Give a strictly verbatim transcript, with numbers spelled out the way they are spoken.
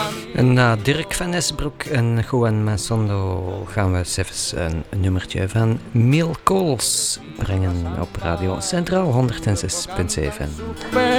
En na Dirk van Esbroek en Juan Masondo gaan we zelfs een nummertje van Miel Kools brengen op Radio Centraal honderd zes punt zeven.